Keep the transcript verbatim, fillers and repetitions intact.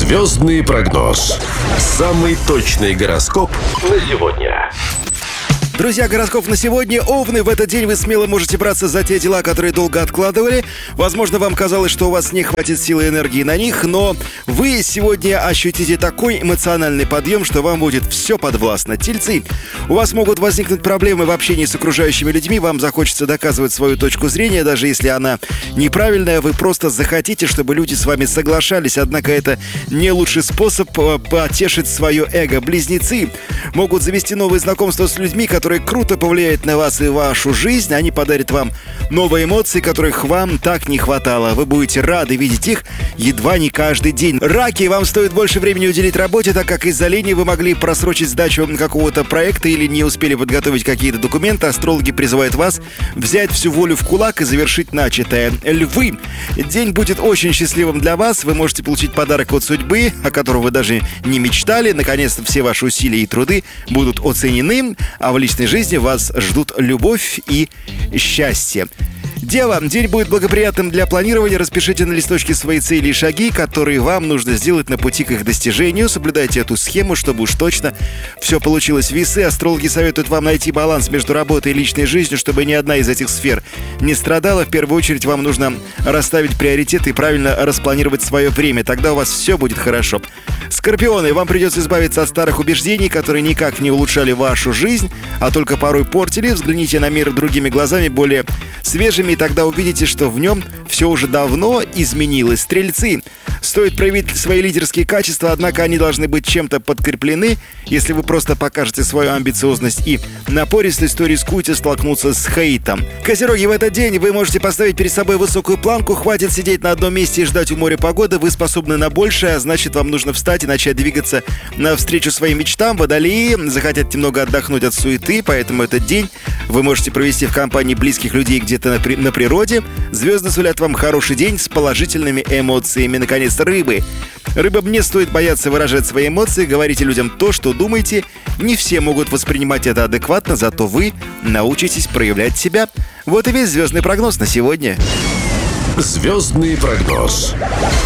Звездный прогноз. Самый точный гороскоп на сегодня. Друзья, гороскоп на сегодня. Овны, в этот день вы смело можете браться за те дела, которые долго откладывали. Возможно, вам казалось, что у вас не хватит силы и энергии на них, но вы сегодня ощутите такой эмоциональный подъем, что вам будет все подвластно. Тельцы, у вас могут возникнуть проблемы в общении с окружающими людьми, вам захочется доказывать свою точку зрения, даже если она неправильная, вы просто захотите, чтобы люди с вами соглашались, однако это не лучший способ потешить свое эго. Близнецы могут завести новые знакомства с людьми, которые которые круто повлияют на вас и вашу жизнь. Они подарят вам новые эмоции, которых вам так не хватало. Вы будете рады видеть их едва не каждый день. Раки, вам стоит больше времени уделить работе, так как из-за лени вы могли просрочить сдачу какого-то проекта или не успели подготовить какие-то документы. Астрологи призывают вас взять всю волю в кулак и завершить начатое. Львы, день будет очень счастливым для вас. Вы можете получить подарок от судьбы, о котором вы даже не мечтали. Наконец-то все ваши усилия и труды будут оценены, а в личной жизни вас ждут любовь и счастье. Дева, день будет благоприятным для планирования. Распишите на листочке свои цели и шаги, которые вам нужно сделать на пути к их достижению. Соблюдайте эту схему, чтобы уж точно все получилось. Весы, астрологи советуют вам найти баланс между работой и личной жизнью, чтобы ни одна из этих сфер не страдала. В первую очередь вам нужно расставить приоритеты и правильно распланировать свое время. Тогда у вас все будет хорошо. Скорпионы, вам придется избавиться от старых убеждений, которые никак не улучшали вашу жизнь, а только порой портили. Взгляните на мир другими глазами, более свежими, и тогда увидите, что в нем все уже давно изменилось. Стрельцы, стоит проявить свои лидерские качества, однако они должны быть чем-то подкреплены. Если вы просто покажете свою амбициозность и напористость, то рискуете столкнуться с хейтом. Козероги, в этот день вы можете поставить перед собой высокую планку. Хватит сидеть на одном месте и ждать у моря погоды. Вы способны на большее, а значит, вам нужно встать и начать двигаться навстречу своим мечтам. Водолеи захотят немного отдохнуть от суеты, поэтому этот день вы можете провести в компании близких людей где-то на, при... на природе. Звезды сулят вам хороший день с положительными эмоциями. Наконец, рыбы. Рыбам не стоит бояться выражать свои эмоции. Говорите людям то, что думаете. Не все могут воспринимать это адекватно, зато вы научитесь проявлять себя. Вот и весь звездный прогноз на сегодня. Звездный прогноз.